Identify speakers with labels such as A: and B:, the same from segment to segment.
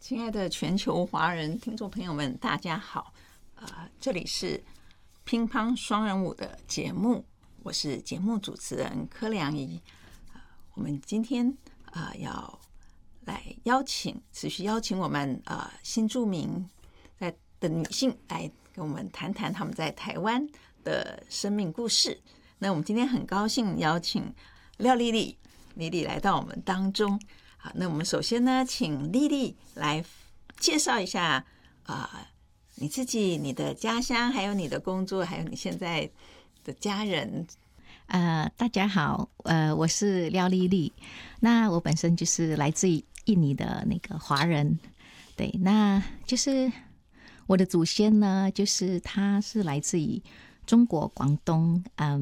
A: 亲爱的全球华人听众朋友们，大家好！这里是乒乓双人舞的节目，我是节目主持人柯良仪。我们今天要来持续邀请我们新住民的女性来跟我们谈谈他们在台湾的生命故事。那我们今天很高兴邀请廖丽丽来到我们当中。好，那我们首先呢，请丽丽来介绍一下你自己、你的家乡，还有你的工作，还有你现在的家人。
B: 大家好，我是廖丽丽。那我本身就是来自于印尼的那个华人，对，那就是我的祖先呢，就是他是来自于中国广东，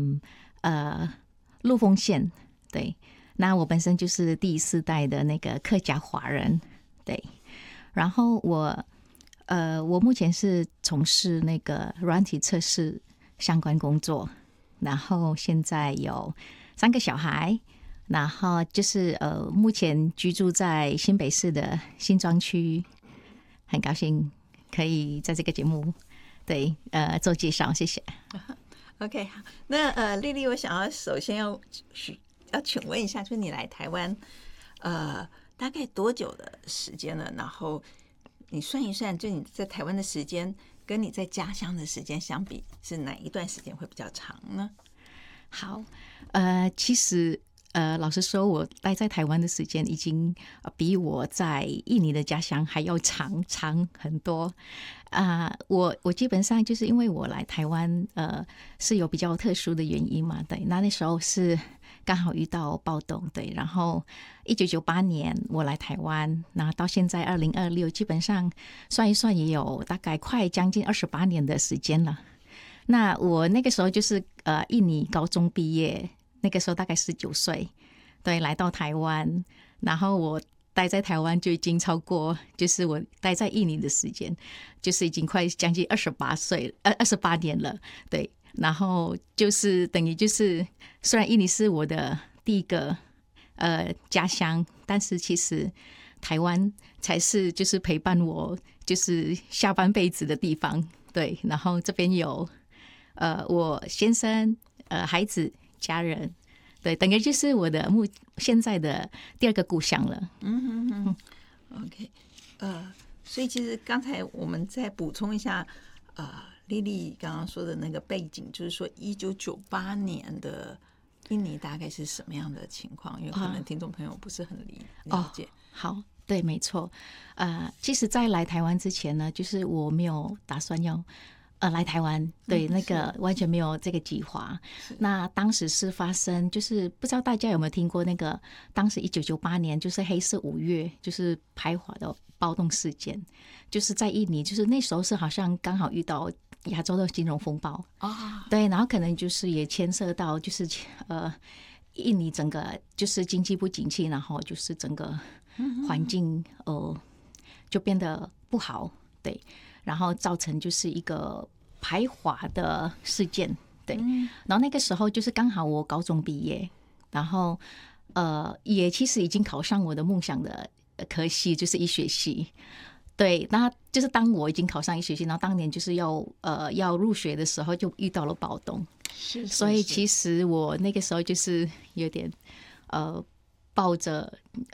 B: 陆丰县，对。那我本身就是第4代的那个客家华人，对。然后我目前是从事那个软体测试相关工作，然后现在有3个小孩，然后就是目前居住在新北市的新庄区，很高兴可以在这个节目做介绍，谢谢。
A: OK， 好，那丽丽，我想要首先要请问一下，就是你来台湾大概多久的时间了？然后你算一算，就你在台湾的时间跟你在家乡的时间相比，是哪一段时间会比较长呢？
B: 好，其实老实说，我待在台湾的时间已经比我在印尼的家乡还要长很多。我基本上就是因为我来台湾是有比较特殊的原因嘛，对，那时候是刚好遇到暴动，对，然后1998年我来台湾，那到现在2026，基本上算一算也有大概快将近28年的时间了。那我那个时候就是印尼高中毕业，那个时候大概19岁，对，来到台湾，然后我待在台湾就已经超过，就是我待在印尼的时间，就是已经快将近28年了，对。然后就是等于就是虽然印尼是我的第一个家乡，但是其实台湾才是就是陪伴我就是下半辈子的地方，对。然后这边有我先生孩子家人，对，等于就是我的现在的第2个故乡了。
A: OK， 所以其实刚才我们再补充一下，丽丽刚刚说的那个背景，就是说1998年的印尼大概是什么样的情况？因为可能听众朋友不是很了解。
B: 好，对，没错。其实，在来台湾之前呢，就是我没有打算要来台湾，对，那个完全没有这个计划。那当时是发生，就是不知道大家有没有听过那个，当时1998年就是黑色5月，就是排华的暴动事件，就是在印尼，就是那时候是好像刚好遇到亚洲的金融风暴对，然后可能就是也牵涉到就是印尼整个就是经济不景气，然后就是整个环境就变得不好，对，然后造成就是一个排华的事件，对。然后那个时候就是刚好我高中毕业，然后也其实已经考上我的梦想的科系，就是医学系。对，那就是当我已经考上医学系，然后当年就是要入学的时候，就遇到了暴动，所以其实我那个时候就是有点抱着